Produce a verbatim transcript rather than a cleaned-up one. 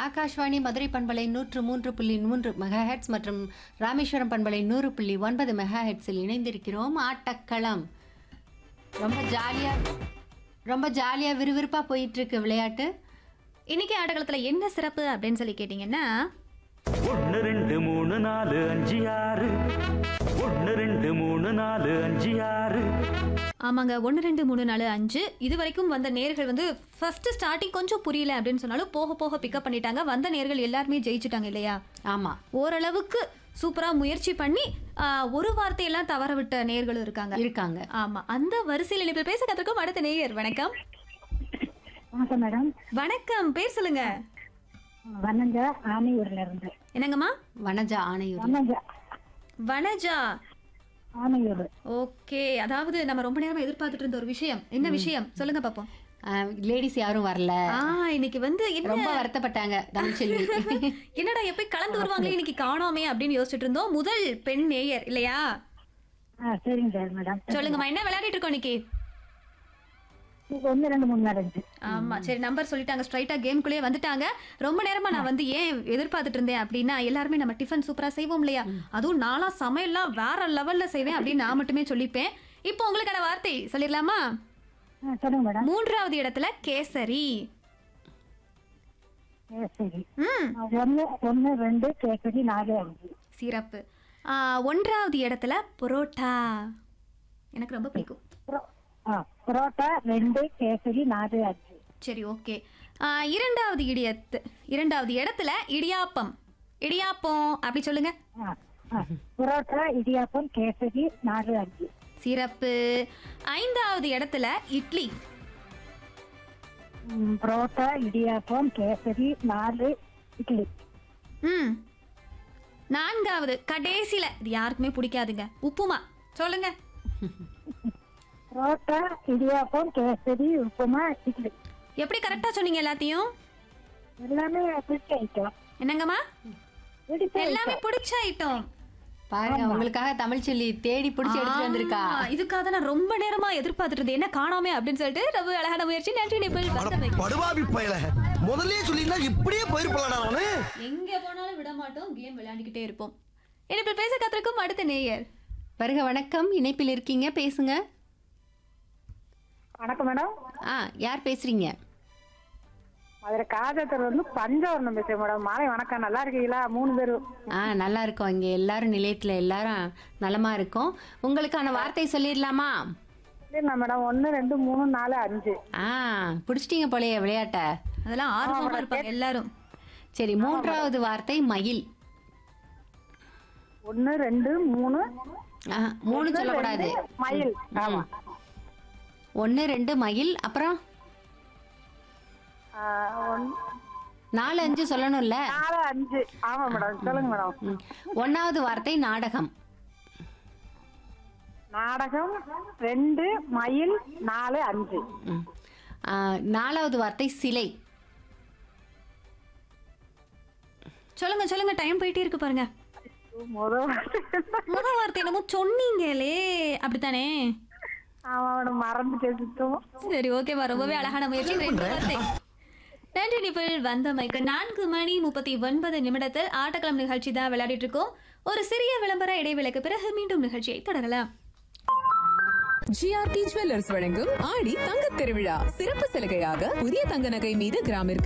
ஆகாஷ்வாணி மதுரை பண்பலை நூற்று மூன்று புள்ளி மூன்று மெகாஹெட்ஸ் மற்றும் ராமேஸ்வரம் பண்பலை நூறு புள்ளி ஒன்பது மெகாஹெட்ஸில் இணைந்திருக்கிறோம். ஆட்டக்களம் ரொம்ப ஜாலியா ரொம்ப ஜாலியா விறுவிறுப்பா போயிட்டு இருக்கு விளையாட்டு. இன்னைக்கு ஆட்டக்களத்துல என்ன சிறப்பு அப்படின்னு சொல்லி கேட்டீங்கன்னா, ஒன்னு ரெண்டு மூணு நாலு அஞ்சு ஆறு ஒன்னு ரெண்டு மூணு நாலு அஞ்சு ஆறு ஆமாங்க, ஒன்று ரெண்டு மூணு நாலு அஞ்சு இது வரைக்கும் வந்த நேர்கள் வந்து ஃபர்ஸ்ட் ஸ்டார்டிங் கொஞ்சம் புரியல அப்படின்னு சொன்னாலும் போக போக பிக்கப் பண்ணிட்டாங்க. வந்த நேர்கள் எல்லாருமே ஜெயிச்சுட்டாங்க இல்லையா? ஆமா, ஓரளவுக்கு சூப்பரா முயற்சி பண்ணி ஆஹ், ஒரு வார்த்தையெல்லாம் தவற விட்ட நேர்களும் இருக்காங்க இருக்காங்க. ஆமா, அந்த வரிசையில் இனிப்பில் பேச கற்றுக்கும் அடுத்த நேயர். வணக்கம். வணக்கம் மேடம். வணக்கம், பேர் சொல்லுங்க. வனஜா ஆனையூர்ல இருந்து. என்னங்கம்மா? வனஜா ஆணையூர். வனஜா வனஜா. ஆனையூர். ஓகே, அதாவது நம்ம ரொம்ப நேரமா எதிர்பார்த்துட்டு இருந்த ஒரு விஷயம். என்ன விஷயம் சொல்லுங்க பாப்போம். லேடிஸ் யாரும் வரல, ஆ இன்னைக்கு வந்து என்ன ரொம்ப வருத்தப்பட்டாங்க தமிழ்ச்செல்வி. என்னடா எப்ப கலந்து வருவாங்களே இன்னைக்கு காணோமே அப்படின்னு யோசிச்சுட்டு இருந்தோம். முதல் பெண் நேயர் இல்லையா? ஆ சரிங்க சார் மேடம். சொல்லுங்கம்மா, என்ன விளையாடிட்டு இருக்கோம் இன்னைக்கு? இது ஒன்று ரெண்டு மூணு நாலு அஞ்சு. ஆமா, சரி, நம்பர் சொல்லிட்டாங்க, ஸ்ட்ரைட்டா கேம்குள்ளேயே வந்துட்டாங்க. ரொம்ப நேரமா நான் வந்து ஏன் எதிர்பார்த்துட்டு இருந்தேன் அப்படின்னா, எல்லாருமே நம்ம டிஃபன் சூப்பரா செய்வோம் இல்லையா? அதுவும் நாளா சமையல்லாம் வேற லெவல்ல செய்வேன் அப்படின்னு நான் மட்டுமே சொல்லிப்பேன். இப்போ உங்களுக்கான வார்த்தை சொல்லிடலாமா? ஆ சொல்லுங்க மேடம். மூன்றாவது இடத்துல கேசரி. கேசரி. ம், ஒன்று ஒன்று ரெண்டு கேசரி நாலு அஞ்சு. சிறப்பு. ஆ, ஒன்றாவது இடத்துல புரோட்டா. எனக்கு ரொம்ப பிடிக்கும். புரோ- ஆ புரோட்டா ரெண்டு கேசரி நாலு அஞ்சு. சரி, ஓகே. இரண்டாவது இடியத்து இரண்டாவது இடத்துல இடியாப்பம். இடியாப்பம் அப்படி சொல்லுங்க. ஆ ஆ புரோட்டா இடியாப்பம் கேசரி நாலு அஞ்சு. சிறப்பு. ஐந்தாவது இடத்துல இட்லி. ம், புரோட்டா இடியாப்பம் கேசரி நாலு இட்லி. ம், நான்காவது கடைசியில இது யாருக்குமே பிடிக்காதுங்க, உப்புமா. சொல்லுங்க. புரோட்டா இடியாப்பம் கேசரி உப்புமா இட்லி. எப்படி கரெக்டா சொன்னீங்க எல்லாத்தையும்? எல்லாமே பிடிச்ச ஐட்டம். என்னங்கம்மா? பிடிச்ச எல்லாமே பிடிச்ச ஐட்டம். பாருங்க, உங்களுக்காக தமிழ்ச்செல்வி தேடி பிடிச்சி எடுத்துட்டு வந்திருக்கா. ஆமா, இதுக்காக நான் ரொம்ப நேரமா எதிர்பார்த்துட்டு இருந்தேன், என்ன காணாமே அப்படின்னு சொல்லிட்டு. ரொம்ப அழகான முயற்சி, நன்றி நிபிள். படுபாவி பயல முதல்லயே சொல்லினா இப்படியே போயிருப்பலாடா அவனே. எங்க போனாலும் விட மாட்டோம், கேம் விளையாடிக்கிட்டே இருப்போம். நிபிள் பேச கத்திருக்கும் அடுத்த நேயர். வருக, வணக்கம், இணைப்பில் இருக்கீங்க, பேசுங்க. வணக்கம் மேடம். ஆ, யார் பேசுறீங்க? மதுரை காஜத்தர் வந்து பஞ்சவர்ணம் பேசுறேன் மேடம். மாலை வணக்கம், நல்லா இருக்கீங்களா? மூணு பேரும். ஆ, நல்லா இருக்கோம். இங்கே எல்லாரும் நிலையத்தில் எல்லாரும் நலமா இருக்கோம். உங்களுக்கான வார்த்தை சொல்லிடலாமா? சரிண்ணா மேடம். ஒன்று ரெண்டு மூணு நாலு அஞ்சு. ஆ, பிடிச்சிட்டீங்க போலயே விளையாட்ட. அதெல்லாம் ஆர்வமா இருப்பாங்க எல்லாரும். சரி, மூன்றாவது வார்த்தை மயில். ஒன்று ரெண்டு மூணு ஆ, மூணு சொல்லக்கூடாது. மயில். ஆமா. ஒன்று ரெண்டு மயில், அப்புறம் ஆ, ஒன்- நாலு அஞ்சு சொல்லணும்ல. நாலு அஞ்சு. ஆமா மேடம், சொல்லுங்க மேடம். ம். ஒன்னாவது வார்த்தை நாடகம். நாடகம் ரெண்டு மயில் நாலு அஞ்சு. ம். ஆ, நாலாவது வார்த்தை சிலை. சொல்லுங்க சொல்லுங்க, டைம் போயிட்டே இருக்கு பாருங்க. முதல் முதல் வார்த்தை என்னமோ சொன்னீங்களே, அப்படித்தானே? ஆமா மேடம், மறந்துட்டு சுத்தம். சரி, ஓகேவா, ரொம்பவே அழகான முயற்சி. ரெண்டு வார்த்தை. நன்றி நிபிள் வந்தமைக்கு. நான்கு மணி முப்பத்தி ஒன்பது நிமிடத்தில் ஆட்டக்களம் நிகழ்ச்சி தான் விளையாடிட்டு இருக்கோம். ஒரு சிறிய விளம்பர இடைவேளைக்கு பிறகு மீண்டும் நிகழ்ச்சியை தொடரலாம். ஜிஆர்டி ஜுவல்லர்ஸ் வழங்கும் ஆடி தங்கத் திருவிழா சிறப்பு சலுகையாக புதிய தங்க நகை மீது கிராமிற்கு